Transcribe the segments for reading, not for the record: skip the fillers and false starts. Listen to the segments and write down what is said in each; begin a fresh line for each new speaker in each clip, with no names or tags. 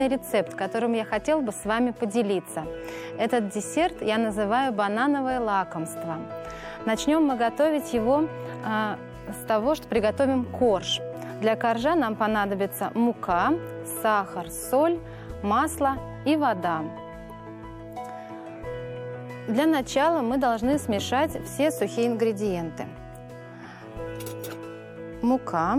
рецепт, которым я хотела бы с вами поделиться. Этот десерт я называю банановое лакомство. Начнем мы готовить его с того, что приготовим корж. Для коржа нам понадобится мука, сахар, соль, масло и вода. Для начала мы должны смешать все сухие ингредиенты. Мука,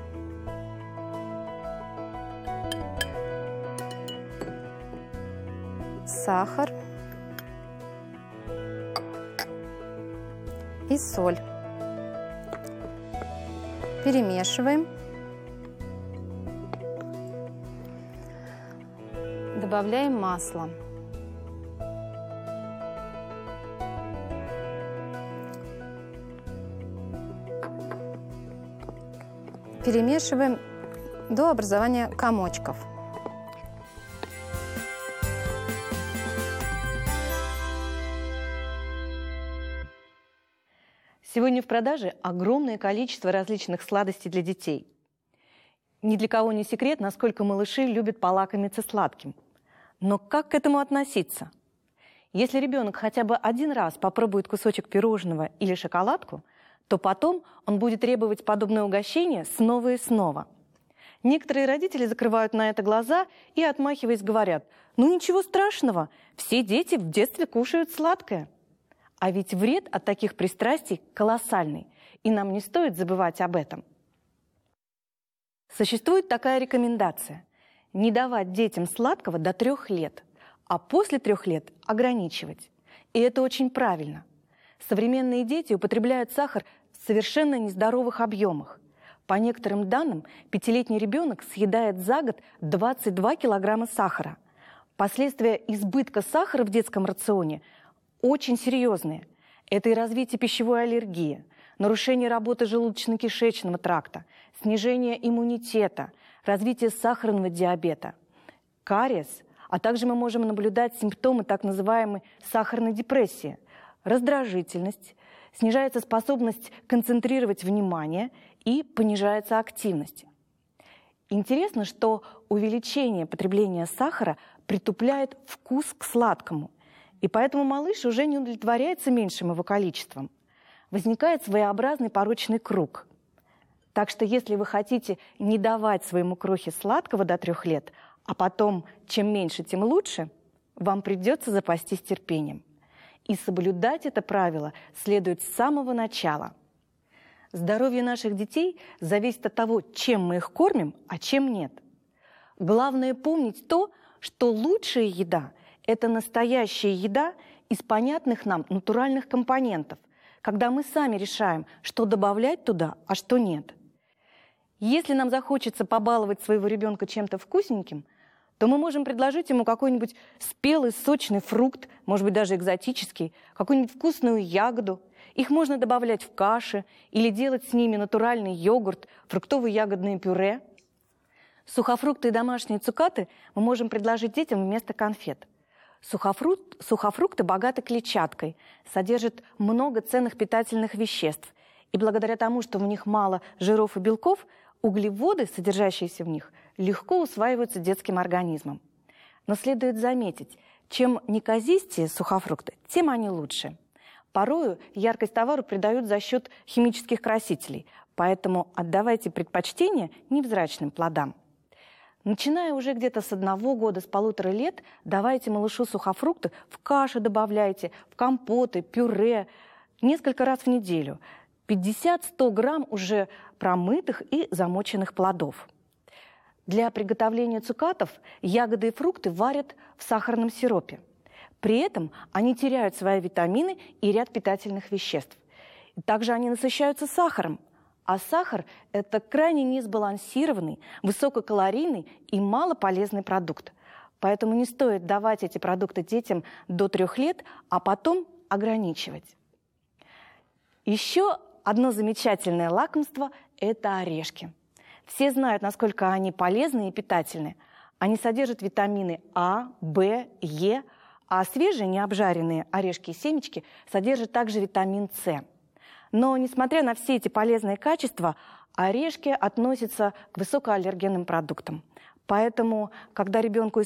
сахар и соль. Перемешиваем. Добавляем масло. Перемешиваем до образования комочков.
Сегодня в продаже огромное количество различных сладостей для детей. Ни для кого не секрет, насколько малыши любят полакомиться сладким. Но как к этому относиться? Если ребенок хотя бы один раз попробует кусочек пирожного или шоколадку, то потом он будет требовать подобное угощение снова и снова. Некоторые родители закрывают на это глаза и, отмахиваясь, говорят: «Ну ничего страшного, все дети в детстве кушают сладкое». А ведь вред от таких пристрастий колоссальный, и нам не стоит забывать об этом. Существует такая рекомендация – не давать детям сладкого до 3 лет, а после 3 лет ограничивать. И это очень правильно. Современные дети употребляют сахар в совершенно нездоровых объемах. По некоторым данным, 5-летний ребенок съедает за год 22 килограмма сахара. Последствия избытка сахара в детском рационе очень серьезные. Это и развитие пищевой аллергии, нарушение работы желудочно-кишечного тракта, снижение иммунитета, развитие сахарного диабета, кариес, а также мы можем наблюдать симптомы так называемой сахарной депрессии, раздражительность, снижается способность концентрировать внимание и понижается активность. Интересно, что увеличение потребления сахара притупляет вкус к сладкому, и поэтому малыш уже не удовлетворяется меньшим его количеством. Возникает своеобразный порочный круг. Так что если вы хотите не давать своему крохе сладкого до 3 лет, а потом чем меньше, тем лучше, вам придется запастись терпением. И соблюдать это правило следует с самого начала. Здоровье наших детей зависит от того, чем мы их кормим, а чем нет. Главное помнить то, что лучшая еда – это настоящая еда из понятных нам натуральных компонентов, когда мы сами решаем, что добавлять туда, а что нет. Если нам захочется побаловать своего ребенка чем-то вкусненьким, то мы можем предложить ему какой-нибудь спелый, сочный фрукт, может быть, даже экзотический, какую-нибудь вкусную ягоду. Их можно добавлять в каши или делать с ними натуральный йогурт, фруктово-ягодное пюре. Сухофрукты и домашние цукаты мы можем предложить детям вместо конфет. Сухофрукты богаты клетчаткой, содержат много ценных питательных веществ. И благодаря тому, что в них мало жиров и белков, углеводы, содержащиеся в них, легко усваиваются детским организмом. Но следует заметить, чем неказистее сухофрукты, тем они лучше. Порою яркость товару придают за счет химических красителей, поэтому отдавайте предпочтение невзрачным плодам. Начиная уже где-то с 1 года, с 1,5 лет, давайте малышу сухофрукты, в каши добавляйте, в компоты, пюре, несколько раз в неделю. 50-100 грамм уже промытых и замоченных плодов. Для приготовления цукатов ягоды и фрукты варят в сахарном сиропе. При этом они теряют свои витамины и ряд питательных веществ. Также они насыщаются сахаром. А сахар – это крайне несбалансированный, высококалорийный и малополезный продукт. Поэтому не стоит давать эти продукты детям до 3 лет, а потом ограничивать. Еще одно замечательное лакомство – это орешки. Все знают, насколько они полезны и питательны. Они содержат витамины А, В, Е, а свежие необжаренные орешки и семечки содержат также витамин С. Но, несмотря на все эти полезные качества, орешки относятся к высокоаллергенным продуктам. Поэтому, когда ребенку